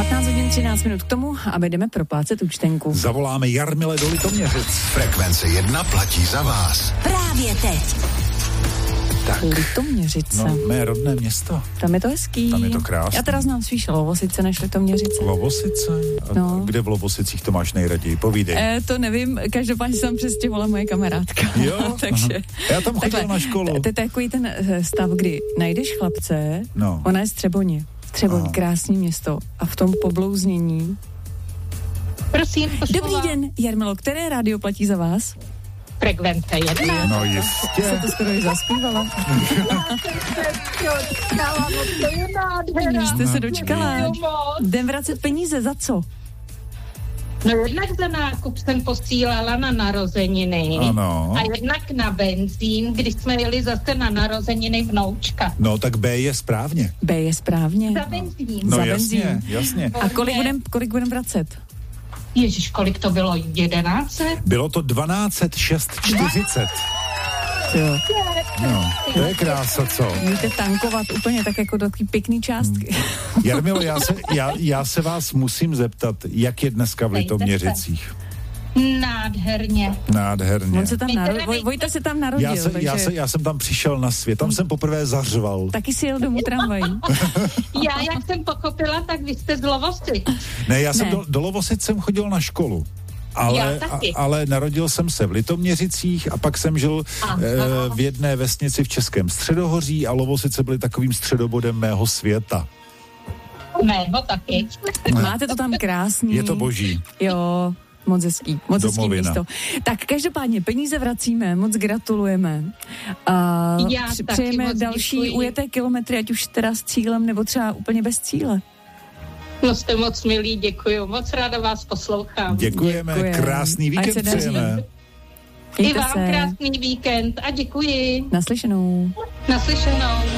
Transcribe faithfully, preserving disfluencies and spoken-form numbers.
patnáct hodin třináct minut k tomu, aby jdeme proplácet účtenku. Zavoláme Jarmile do Litoměřic. Frekvence jedna platí za vás. Právě teď. Tak. Litoměřice. No, mé rodné město. Tam je to hezký. Tam je to krásné. Já teda znám spíš Lovosice než Litoměřice. Lovosice? A no. Kde v Lovosicích to máš nejraději? Povídej. E, to nevím, každopádně jsem přestěhovala moje kamarádka. Jo? Takže já tam chodil takhle, na školu. To je takový ten stav, kdy najdeš chlapce, no. Ona je z Třeboně. Třeboň, Aha. krásný město. A v tom poblouznění. Prosím, Dobrý den, Jarmilo, které rádio platí za vás? Frekvence jedna. No jistě. Se to skoro i zaspívala. Už jste se dočkala. Jdem vracet peníze, za co? No jednak za nákup jsem posílala na narozeniny. Ano. A jednak na benzín, když jsme jeli zase na narozeniny vnoučka. No tak B je správně. B je správně. Za benzín. No za jasně, benzín. jasně. A kolik budem, kolik budem vracet? Ježiš, kolik to bylo? Jedenáct? Bylo to dvanáct šest čtyřicet. Jo. No, to je krása, co? Můžete tankovat úplně tak jako takový pěkný částky. Jarmilo, já se, já, já se vás musím zeptat, jak je dneska v Litoměřicích? Nádherně. Nádherně. On se tam narodil, Voj, Vojta se tam narodil. Já, se, takže... já, se, já jsem tam přišel na svět, tam jsem poprvé zařval. Taky si jel domů tramvají. Já, jak jsem pochopila, tak vy jste z Lovosic. Ne, já jsem Ne. do, do Lovosic jsem chodil na školu. Ale, a, ale narodil jsem se v Litoměřicích a pak jsem žil e, v jedné vesnici v Českém Středohoří a Lovosice byly takovým středobodem mého světa. Mého taky. Máte to tam krásný. Je to boží. Jo, moc hezký, moc hezký Domovina. místo. Tak každopádně peníze vracíme, moc gratulujeme. A Já při- taky přejeme moc další děkuji. ujeté kilometry, ať už teda s cílem, nebo třeba úplně bez cíle. No jste moc milí, děkuju. Moc ráda vás poslouchám. Děkujeme, Děkujem. krásný Ať se víkend daří. přejeme. I Mějte vám se. krásný víkend a děkuji. Naslyšenou. Naslyšenou.